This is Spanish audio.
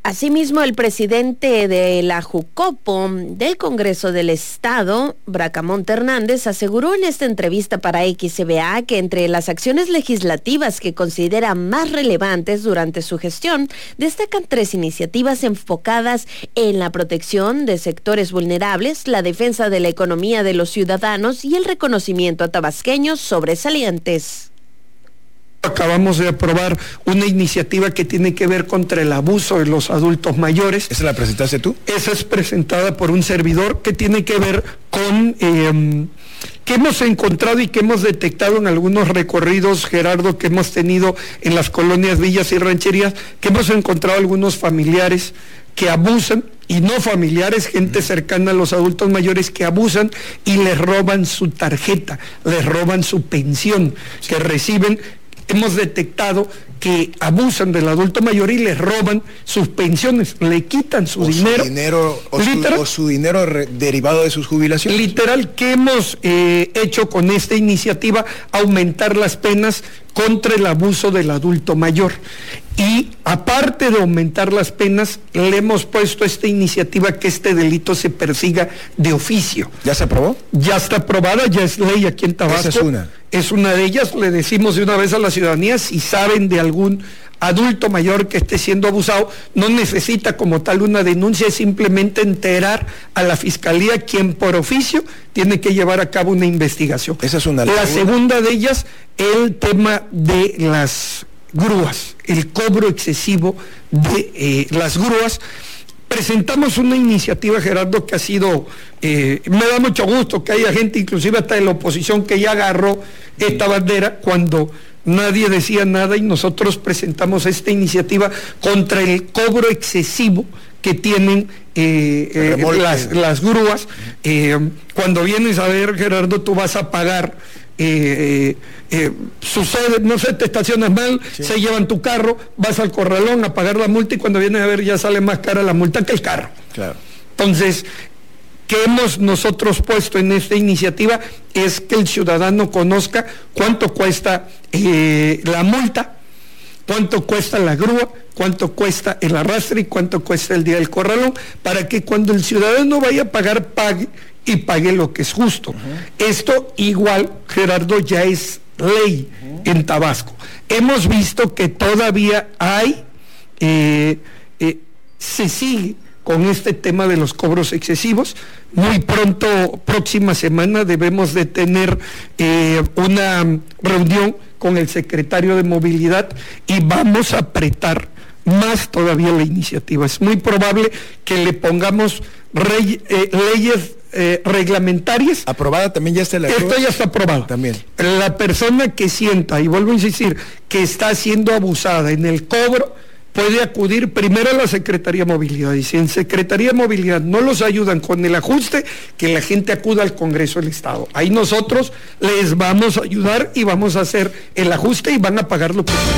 Asimismo, el presidente de la Jucopo del Congreso del Estado, Bracamonte Hernández, aseguró en esta entrevista para XBA que entre las acciones legislativas que considera más relevantes durante su gestión, destacan 3 iniciativas enfocadas en la protección de sectores vulnerables, la defensa de la economía de los ciudadanos y el reconocimiento a tabasqueños sobresalientes. Acabamos de aprobar una iniciativa que tiene que ver contra el abuso de los adultos mayores. ¿Esa la presentaste tú? Esa es presentada por un servidor, que tiene que ver con que hemos encontrado y que hemos detectado en algunos recorridos, Gerardo, que hemos tenido en las colonias, villas y rancherías, que hemos encontrado algunos familiares que abusan, y no familiares, gente cercana a los adultos mayores que abusan y les roban su tarjeta, les roban su pensión que reciben. Hemos detectado que abusan del adulto mayor y les roban sus pensiones, le quitan su dinero. Su dinero derivado de sus jubilaciones. Literal, ¿qué hemos hecho con esta iniciativa? Aumentar las penas contra el abuso del adulto mayor. Y aparte de aumentar las penas, le hemos puesto esta iniciativa que este delito se persiga de oficio. ¿Ya se aprobó? Ya está aprobada, ya es ley aquí en Tabasco. Esa es una. Es una de ellas. Le decimos de una vez a la ciudadanía, si saben de algún adulto mayor que esté siendo abusado, no necesita como tal una denuncia, es simplemente enterar a la fiscalía, quien por oficio tiene que llevar a cabo una investigación. Esa es una. La segunda de ellas, el tema de las grúas, el cobro excesivo de las grúas. Presentamos una iniciativa, Gerardo, que ha sido, me da mucho gusto que haya gente, inclusive hasta de la oposición, que ya agarró esta bandera cuando nadie decía nada, y nosotros presentamos esta iniciativa contra el cobro excesivo que tienen las grúas. Cuando vienes a ver, Gerardo, tú vas a pagar, sucede, no sé, te estacionas mal, sí, se llevan tu carro, vas al corralón a pagar la multa y cuando vienes a ver ya sale más cara la multa que el carro. Claro. Entonces, ¿qué hemos nosotros puesto en esta iniciativa? Es que el ciudadano conozca cuánto cuesta la multa, cuánto cuesta la grúa, cuánto cuesta el arrastre y cuánto cuesta el día del corralón, para que cuando el ciudadano vaya a pagar, pague y pague lo que es justo. Esto igual, Gerardo, ya es ley en Tabasco. Hemos visto que todavía hay, se sigue con este tema de los cobros excesivos. Muy pronto, próxima semana, debemos de tener una reunión con el secretario de Movilidad y vamos a apretar más todavía la iniciativa. Es muy probable que le pongamos leyes reglamentarias. ¿Aprobada también ya está la Esto ya está aprobado. También. La persona que sienta, y vuelvo a insistir, que está siendo abusada en el cobro, puede acudir primero a la Secretaría de Movilidad, y si en Secretaría de Movilidad no los ayudan con el ajuste, que la gente acuda al Congreso del Estado. Ahí nosotros les vamos a ayudar y vamos a hacer el ajuste y van a pagar lo que